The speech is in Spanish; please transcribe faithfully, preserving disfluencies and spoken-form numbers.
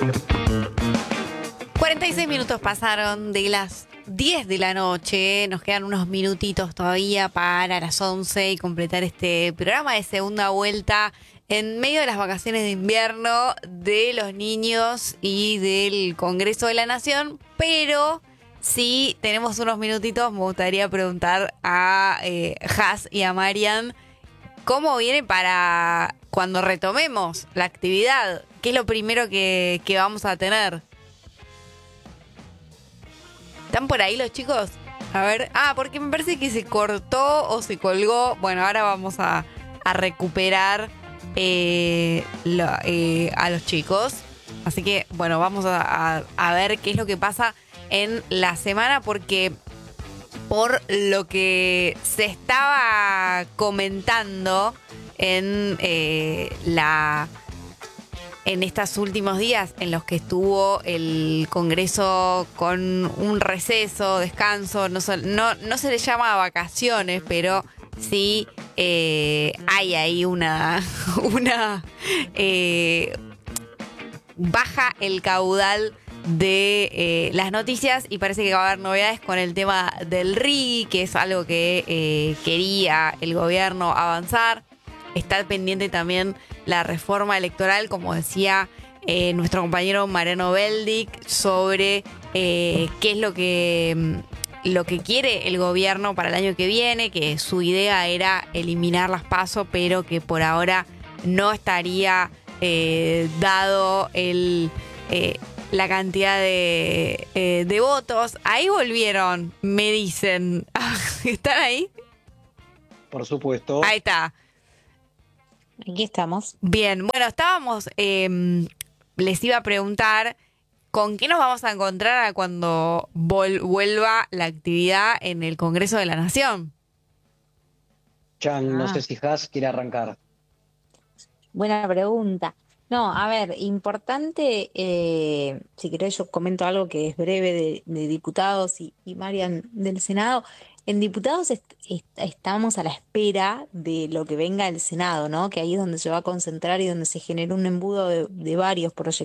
cuarenta y seis minutos pasaron de las diez de la noche. Nos quedan unos minutitos todavía para las once y completar este programa de segunda vuelta en medio de las vacaciones de invierno de los niños y del Congreso de la Nación. Pero si tenemos unos minutitos, me gustaría preguntar a eh, Has y a Marian cómo viene para cuando retomemos la actividad. ¿Qué es lo primero que, que vamos a tener? ¿Están por ahí los chicos? A ver. Ah, porque me parece que se cortó o se colgó. Bueno, ahora vamos a, a recuperar eh, lo, eh, a los chicos. Así que, bueno, vamos a, a, a ver qué es lo que pasa en la semana. Porque por lo que se estaba comentando en eh, la... en estos últimos días en los que estuvo el Congreso con un receso, descanso, no, no, no se le llama vacaciones, pero sí eh, hay ahí una, una eh, baja el caudal de eh, las noticias y parece que va a haber novedades con el tema del R I G I, que es algo que eh, quería el gobierno avanzar. Está pendiente también la reforma electoral, como decía eh, nuestro compañero Mariano Beldic, sobre eh, qué es lo que, lo que quiere el gobierno para el año que viene, que su idea era eliminar las PASO, pero que por ahora no estaría eh, dado el, eh, la cantidad de, eh, de votos. Ahí volvieron, me dicen. ¿Están ahí? Por supuesto. Ahí está. Aquí estamos. Bien, bueno, estábamos, eh, les iba a preguntar con qué nos vamos a encontrar cuando vol- vuelva la actividad en el Congreso de la Nación. Chan, Ah. no sé si Has quiere arrancar. Buena pregunta. No, a ver, importante, eh, si querés yo comento algo que es breve de, de diputados y, y Marian del Senado. En diputados est- est- estamos a la espera de lo que venga del Senado, ¿no? Que ahí es donde se va a concentrar y donde se genera un embudo de, de varios proyectos